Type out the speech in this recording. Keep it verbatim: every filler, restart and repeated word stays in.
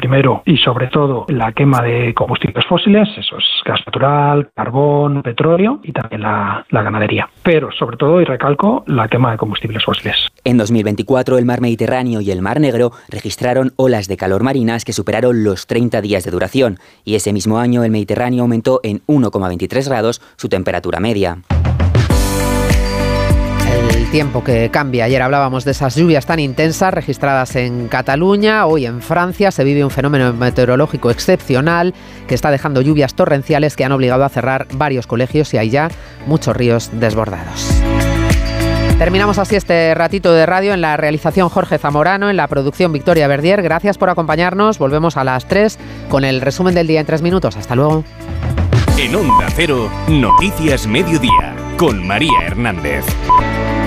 primero y sobre todo la quema de combustibles fósiles, eso es gas natural, carbón, petróleo y también la, la ganadería. Pero sobre todo, y recalco, la quema de combustibles fósiles. En dos mil veinticuatro el mar Mediterráneo y el mar Negro registraron olas de calor marinas que superaron los treinta días de duración y ese mismo año el Mediterráneo aumentó en uno coma veintitrés grados su temperatura media. El tiempo que cambia. Ayer hablábamos de esas lluvias tan intensas registradas en Cataluña. Hoy en Francia se vive un fenómeno meteorológico excepcional que está dejando lluvias torrenciales que han obligado a cerrar varios colegios y hay ya muchos ríos desbordados. Terminamos así este ratito de radio. En la realización Jorge Zamorano, en la producción Victoria Verdier. Gracias por acompañarnos. Volvemos a las tres con el resumen del día en tres minutos. Hasta luego. En Onda Cero, Noticias Mediodía, con María Hernández.